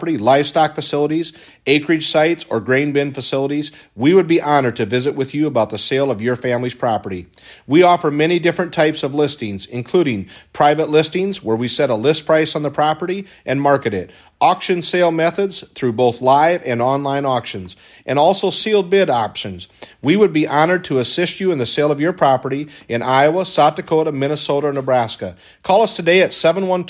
property, livestock facilities, acreage sites, or grain bin facilities, we would be honored to visit with you about the sale of your family's property. We offer many different types of listings, including private listings where we set a list price on the property and market it, auction sale methods through both live and online auctions, and also sealed bid options. We would be honored to assist you in the sale of your property in Iowa, South Dakota, Minnesota, or Nebraska. Call us today at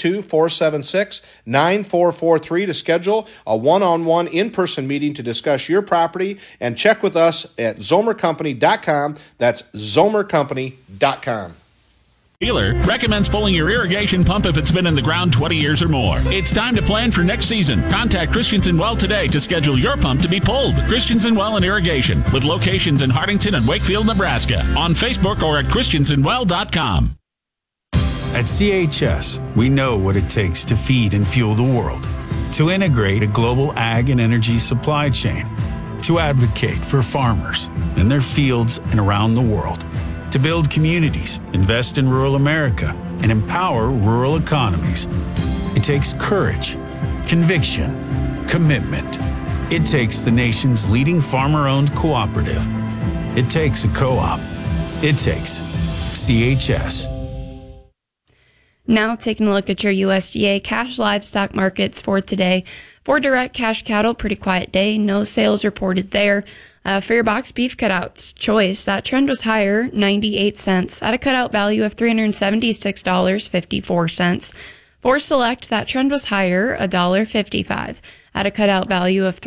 712-476-9443 to schedule a one-on-one in-person meeting to discuss your property, and check with us at zomercompany.com. That's zomercompany.com. Dealer recommends pulling your irrigation pump if it's been in the ground 20 years or more. It's time to plan for next season. Contact Christensen Well today to schedule your pump to be pulled. Christensen Well and Irrigation, with locations in Hartington and Wakefield, Nebraska. On Facebook or at christensenwell.com. At CHS, we know what it takes to feed and fuel the world, to integrate a global ag and energy supply chain, to advocate for farmers in their fields and around the world, to build communities, invest in rural America, and empower rural economies. It takes courage, conviction, commitment. It takes the nation's leading farmer-owned cooperative. It takes a co-op. It takes CHS. Now taking a look at your USDA cash livestock markets for today. For direct cash cattle, pretty quiet day. No sales reported there. For your box beef cutouts choice, that trend was higher, 98 cents, at a cutout value of $376.54. For select, that trend was higher, $1.55, at a cutout value of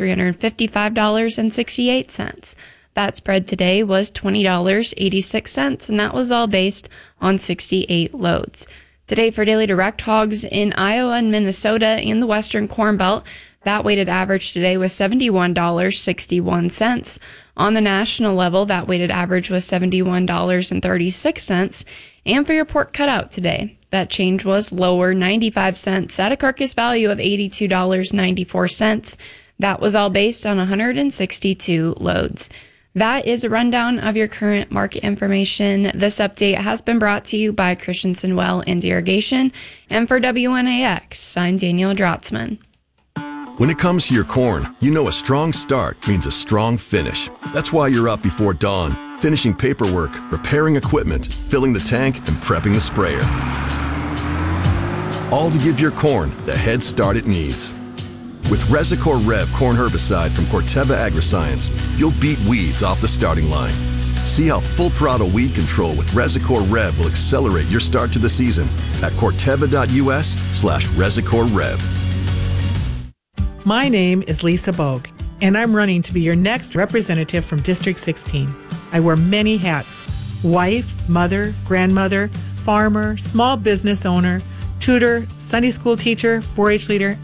$355.68. That spread today was $20.86, and that was all based on 68 loads. Today for daily direct hogs in Iowa and Minnesota and the Western Corn Belt, that weighted average today was $71.61. On the national level, that weighted average was $71.36. And for your pork cutout today, that change was lower, 95 cents, at a carcass value of $82.94. That was all based on 162 loads. That is a rundown of your current market information. This update has been brought to you by Christensen Well and Irrigation. And for WNAX, I'm Daniel Drotzman. When it comes to your corn, you know a strong start means a strong finish. That's why you're up before dawn, finishing paperwork, repairing equipment, filling the tank, and prepping the sprayer. All to give your corn the head start it needs. With Resicor Rev corn herbicide from Corteva Agriscience, you'll beat weeds off the starting line. See how full-throttle weed control with Resicor Rev will accelerate your start to the season at corteva.us/Resicor Rev. My name is Lisa Bogue, and I'm running to be your next representative from District 16. I wear many hats: wife, mother, grandmother, farmer, small business owner, tutor, Sunday school teacher, 4-H leader,